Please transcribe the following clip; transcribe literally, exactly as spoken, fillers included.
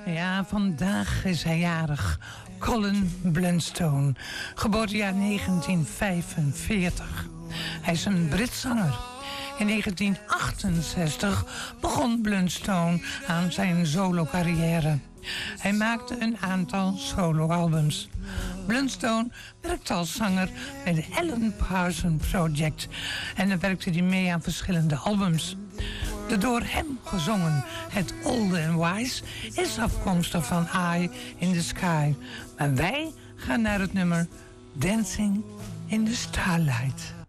Ja, vandaag is hij jarig. Colin Blunstone, geboortejaar negentien vijfenveertig. Hij is een Brits zanger. In negentien achtenzestig begon Blunstone aan zijn solo-carrière. Hij maakte een aantal solo-albums. Blunstone werkte als zanger bij de Alan Parsons Project en dan werkte hij mee aan verschillende albums. De door hem gezongen Het Old and Wise is afkomstig van Eye in the Sky. Maar wij gaan naar het nummer Dancing in the Starlight.